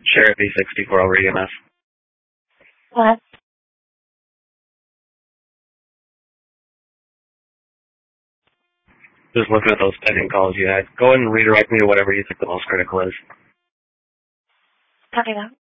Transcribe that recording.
Sheriff E64 over EMS. What? Just looking at those pending calls you had. Go ahead and redirect me to whatever you think the most critical is. Copy that.